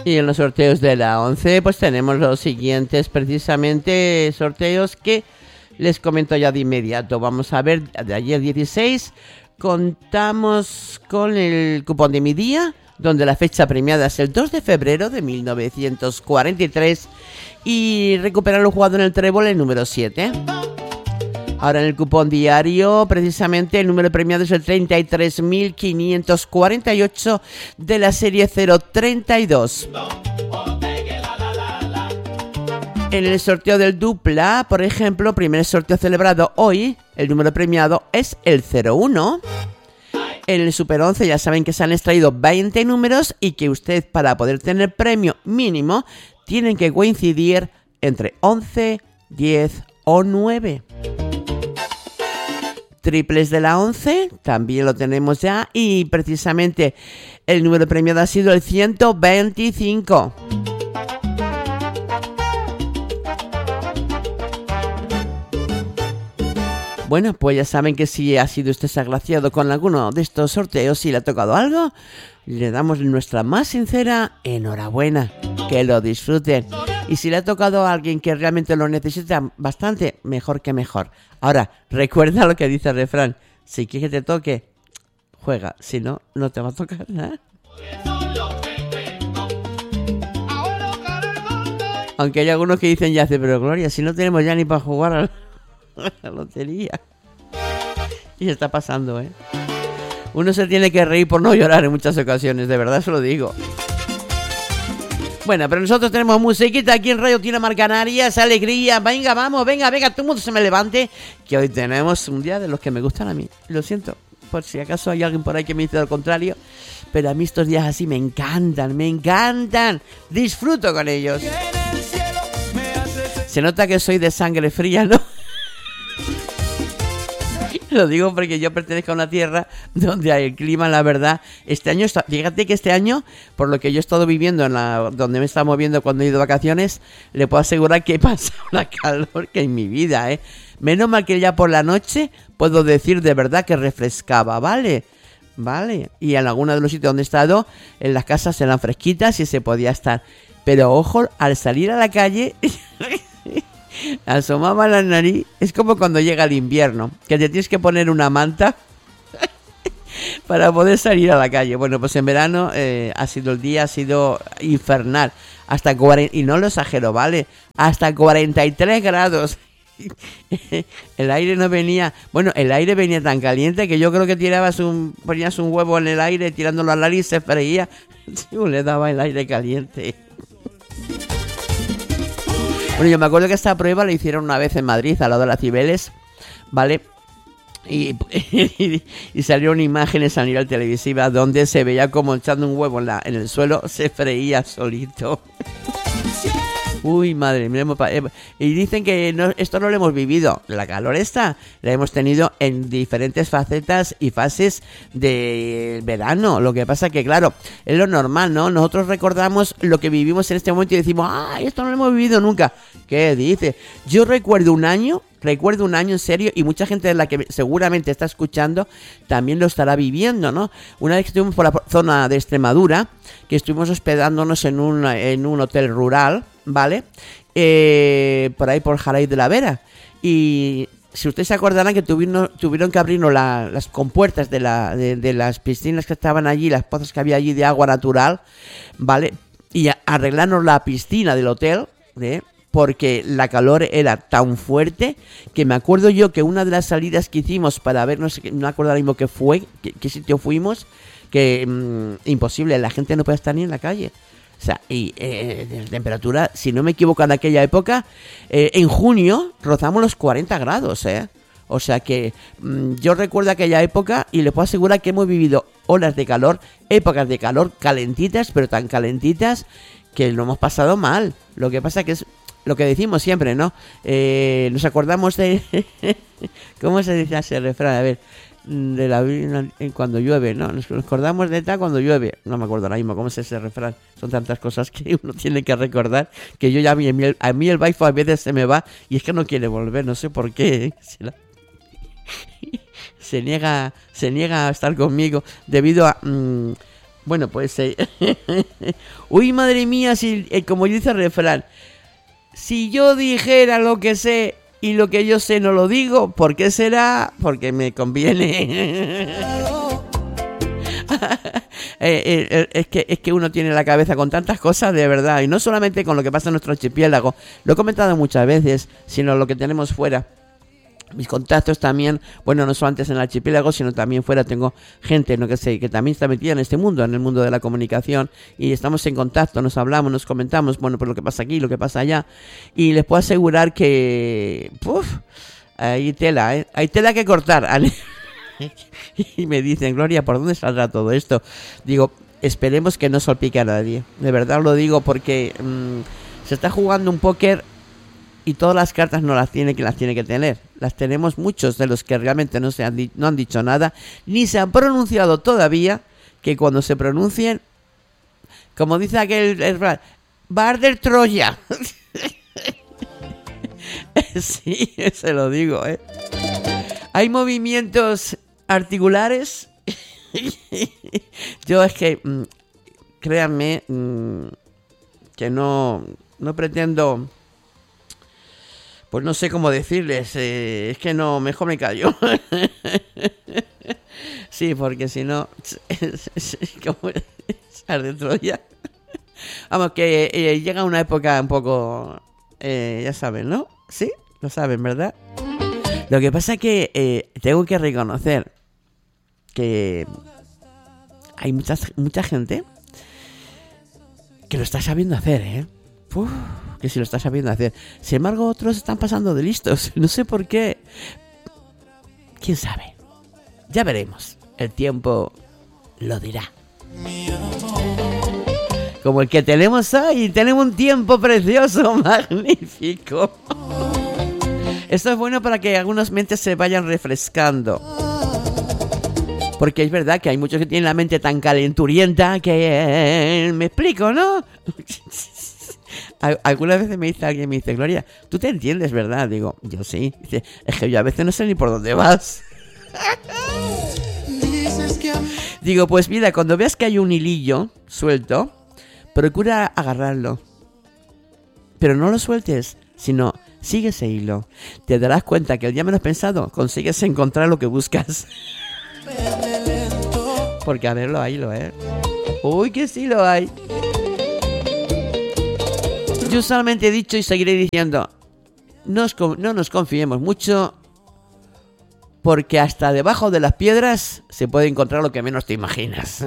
Y en los sorteos de la 11 pues tenemos los siguientes precisamente sorteos que les comento ya de inmediato. Vamos a ver, de ayer 16 contamos con el cupón de mi día, donde la fecha premiada es el 2 de febrero de 1943 y recuperar lo jugado en el trébol el número 7. Ahora en el cupón diario, precisamente el número premiado es el 33.548 de la serie 032. En el sorteo del dupla, por ejemplo, primer sorteo celebrado hoy, el número premiado es el 01. En el Super 11 ya saben que se han extraído 20 números y que usted, para poder tener premio mínimo, tienen que coincidir entre 11, 10 o 9. Triples de la 11 también lo tenemos ya y precisamente el número premiado ha sido el 125. Bueno, pues ya saben que si ha sido usted agraciado con alguno de estos sorteos, si le ha tocado algo, le damos nuestra más sincera enhorabuena. Que lo disfruten. Y si le ha tocado a alguien que realmente lo necesita bastante, mejor que mejor. Ahora, recuerda lo que dice el refrán. Si quieres que te toque, juega. Si no, no te va a tocar nada. Aunque hay algunos que dicen ya, pero Gloria, si no tenemos ya ni para jugar a la lotería. Y está pasando, ¿eh? Uno se tiene que reír por no llorar en muchas ocasiones, de verdad se lo digo. Bueno, pero nosotros tenemos musiquita aquí en Radio Dinamarca Canarias, alegría, venga, vamos, venga, todo el mundo se me levante, que hoy tenemos un día de los que me gustan a mí. Lo siento, por si acaso hay alguien por ahí que me dice lo contrario, pero a mí estos días así me encantan, disfruto con ellos. Se nota que soy de sangre fría, ¿no? Lo digo porque yo pertenezco a una tierra donde hay el clima, la verdad, este año, fíjate que este año, por lo que yo he estado viviendo donde me he estado moviendo cuando he ido de vacaciones, le puedo asegurar que he pasado una calor que en mi vida, ¿eh? Menos mal que ya por la noche puedo decir de verdad que refrescaba, ¿vale? Y en algunos de los sitios donde he estado, en las casas eran fresquitas y se podía estar. Pero ojo, al salir a la calle... asomaba la nariz. Es como cuando llega el invierno, que te tienes que poner una manta para poder salir a la calle. Bueno, pues en verano ha sido infernal. Hasta 40, y no lo exagero, ¿vale? Hasta 43 grados. El aire no venía... Bueno, el aire venía tan caliente que yo creo que ponías un huevo en el aire, tirándolo al aire y se freía. Le daba el aire caliente. Bueno, yo me acuerdo que esta prueba la hicieron una vez en Madrid, al lado de las Cibeles, ¿vale? Y salieron imágenes a nivel televisiva donde se veía como echando un huevo en el suelo, se freía solito. Uy, madre mía. Y dicen que esto no lo hemos vivido. La calor esta la hemos tenido en diferentes facetas y fases del verano. Lo que pasa que, claro, es lo normal, ¿no? Nosotros recordamos lo que vivimos en este momento y decimos, esto no lo hemos vivido nunca. ¿Qué dice? Yo recuerdo un año en serio, y mucha gente de la que seguramente está escuchando también lo estará viviendo, ¿no? Una vez que estuvimos por la zona de Extremadura, que estuvimos hospedándonos en un hotel rural, ¿vale? Por ahí por Jaraíz de la Vera. Y si ustedes se acordarán que tuvieron que abrirnos las compuertas de las piscinas que estaban allí, las pozas que había allí de agua natural, ¿vale? Y arreglarnos la piscina del hotel, porque la calor era tan fuerte que me acuerdo yo que una de las salidas que hicimos para ver, no me acuerdo ahora mismo qué qué sitio fuimos, que imposible, la gente no puede estar ni en la calle. O sea, y de temperatura, si no me equivoco, en aquella época, en junio rozamos los 40 grados, O sea que yo recuerdo aquella época y les puedo asegurar que hemos vivido olas de calor, épocas de calor calentitas, pero tan calentitas que lo hemos pasado mal. Lo que pasa que es lo que decimos siempre, ¿no? Nos acordamos de... ¿Cómo se dice ese refrán? A ver, cuando llueve, ¿no? Nos acordamos de tal cuando llueve. No me acuerdo ahora mismo cómo es ese refrán. Son tantas cosas que uno tiene que recordar que yo ya a mí el baifo a veces se me va y es que no quiere volver, no sé por qué. Se niega a estar conmigo debido a... Bueno, pues... Uy, madre mía, si, como dice el refrán, si yo dijera lo que sé y lo que yo sé no lo digo, ¿por qué será? Porque me conviene. Es que uno tiene la cabeza con tantas cosas, de verdad, y no solamente con lo que pasa en nuestro archipiélago, lo he comentado muchas veces, sino lo que tenemos fuera. Mis contactos también, bueno, no solamente en el archipiélago, sino también fuera tengo gente, no que sé, que también está metida en este mundo, en el mundo de la comunicación, y estamos en contacto, nos hablamos, nos comentamos, bueno, pues lo que pasa aquí, lo que pasa allá, y les puedo asegurar que, hay tela, hay tela que cortar. Y me dicen, Gloria, ¿por dónde saldrá todo esto? Digo, esperemos que no salpique a nadie, de verdad lo digo, porque se está jugando un póker y todas las cartas no las tiene que tener. Las tenemos muchos de los que realmente no han dicho nada, ni se han pronunciado todavía, que cuando se pronuncien, como dice aquel, va a arder Troya. Sí, se lo digo, ¿eh? Hay movimientos articulares. Yo es que, créanme, que no pretendo... Pues no sé cómo decirles, es que no, mejor me callo. Sí, porque si no, como de Troya. Vamos, que llega una época un poco, ya saben, ¿no? Sí, lo saben, ¿verdad? Lo que pasa es que tengo que reconocer que hay mucha gente que lo está sabiendo hacer, ¿eh? Que si lo está sabiendo hacer. Sin embargo, otros están pasando de listos. No sé por qué. ¿Quién sabe? Ya veremos. El tiempo lo dirá. Como el que tenemos hoy. Tenemos un tiempo precioso, magnífico. Esto es bueno para que algunas mentes se vayan refrescando. Porque es verdad que hay muchos que tienen la mente tan calenturienta que... me explico, ¿no? Algunas veces me dice alguien, me dice, Gloria, tú te entiendes, ¿verdad? Digo, yo sí. Dice, es que yo a veces no sé ni por dónde vas. Digo, pues mira, cuando veas que hay un hilillo suelto, procura agarrarlo. Pero no lo sueltes, sino sigue ese hilo. Te darás cuenta que el día menos pensado consigues encontrar lo que buscas. Porque a verlo, ahí lo es. Uy, que sí lo hay. Yo solamente he dicho y seguiré diciendo, no nos confiemos mucho, porque hasta debajo de las piedras se puede encontrar lo que menos te imaginas.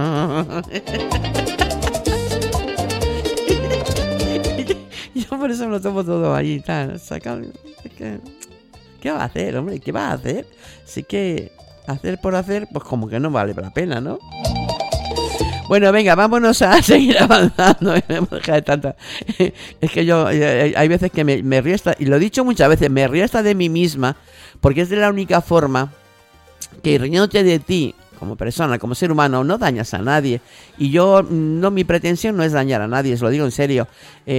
Yo por eso me lo tomo todo ahí, tal, sacando. ¿Qué va a hacer, hombre? ¿Qué va a hacer? Así que hacer por hacer, pues como que no vale la pena, ¿no? Bueno, venga, vámonos a seguir avanzando. Es que yo, hay veces que me río hasta, y lo he dicho muchas veces, me río hasta de mí misma, porque es de la única forma que riéndote de ti, como persona, como ser humano, no dañas a nadie. Y yo, no, mi pretensión no es dañar a nadie, os lo digo en serio.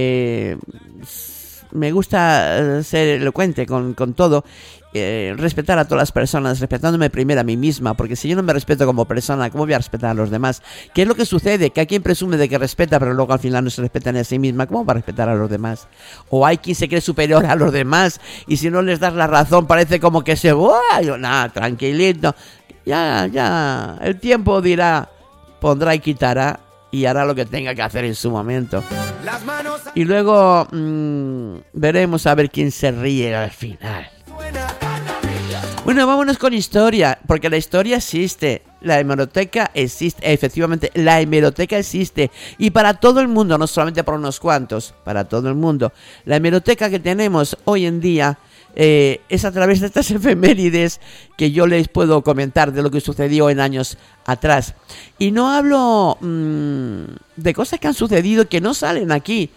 Me gusta ser elocuente con todo. Respetar a todas las personas, respetándome primero a mí misma, porque si yo no me respeto como persona, ¿cómo voy a respetar a los demás? ¿Qué es lo que sucede? Que hay quien presume de que respeta, pero luego al final no se respeta ni a sí misma. ¿Cómo va a respetar a los demás? O hay quien se cree superior a los demás y si no les das la razón parece como que se... Nada, tranquilito. Ya, el tiempo dirá, pondrá y quitará y hará lo que tenga que hacer en su momento. Y luego veremos a ver quién se ríe al final. Bueno, vámonos con historia, porque la historia existe, la hemeroteca existe, efectivamente, la hemeroteca existe, y para todo el mundo, no solamente para unos cuantos, para todo el mundo. La hemeroteca que tenemos hoy en día es a través de estas efemérides que yo les puedo comentar de lo que sucedió en años atrás. Y no hablo de cosas que han sucedido que no salen aquí,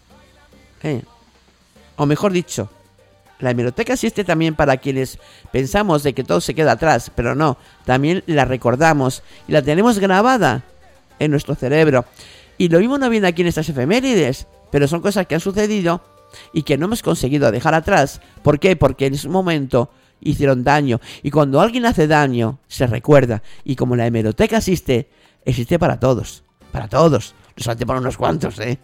o mejor dicho, la hemeroteca existe también para quienes pensamos de que todo se queda atrás, pero no, también la recordamos y la tenemos grabada en nuestro cerebro. Y lo mismo no viene aquí en estas efemérides, pero son cosas que han sucedido y que no hemos conseguido dejar atrás. ¿Por qué? Porque en ese momento hicieron daño. Y cuando alguien hace daño, se recuerda. Y como la hemeroteca existe, existe para todos, no solamente para unos cuantos, ¿eh?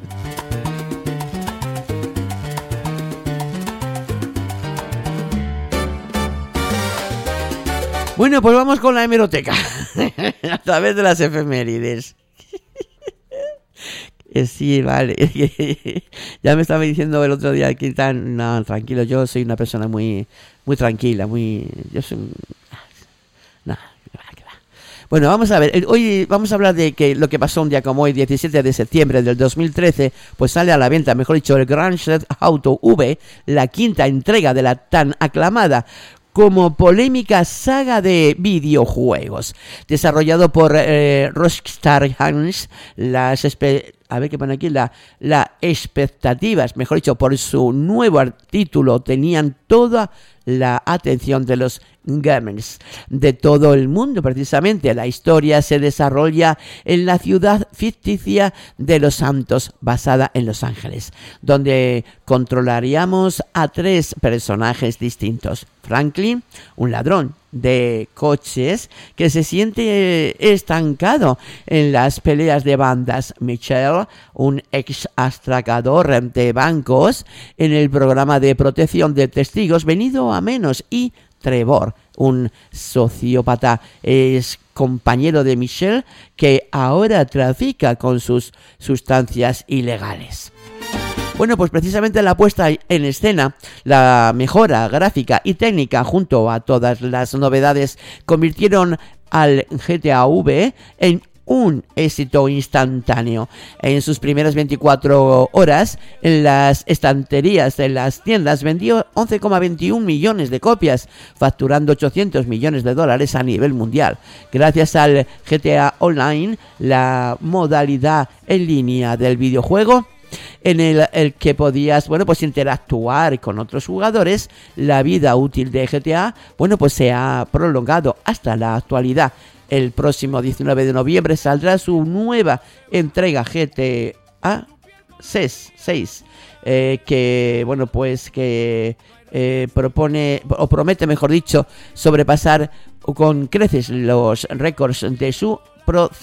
Bueno, pues vamos con la hemeroteca a través de las efemérides. Sí, vale. Ya me estaba diciendo el otro día aquí no, tranquilo, yo soy una persona muy tranquila, yo soy no, que va. Bueno, vamos a ver, hoy vamos a hablar de que lo que pasó un día como hoy, 17 de septiembre del 2013, pues sale a la venta, mejor dicho, el Grand Theft Auto V, la quinta entrega de la tan aclamada como polémica saga de videojuegos, desarrollado por Rockstar Games. A ver qué pone aquí, las expectativas, mejor dicho, por su nuevo título tenían toda la atención de los gamers de todo el mundo. Precisamente la historia se desarrolla en la ciudad ficticia de Los Santos, basada en Los Ángeles, donde controlaríamos a 3 personajes distintos. Franklin, un ladrón de coches que se siente estancado en las peleas de bandas. Michelle, un ex atracador de bancos en el programa de protección de testigos venido a menos, y Trevor, un sociópata, es compañero de Michelle que ahora trafica con sus sustancias ilegales. Bueno, pues precisamente la puesta en escena, la mejora gráfica y técnica junto a todas las novedades convirtieron al GTA V en un éxito instantáneo. En sus primeras 24 horas, en las estanterías de las tiendas vendió 11,21 millones de copias, facturando $800 millones a nivel mundial. Gracias al GTA Online, la modalidad en línea del videojuego, en el que podías, pues interactuar con otros jugadores, la vida útil de GTA, pues se ha prolongado hasta la actualidad. El próximo 19 de noviembre saldrá su nueva entrega GTA 6, que propone, o promete, mejor dicho, sobrepasar con creces los récords de su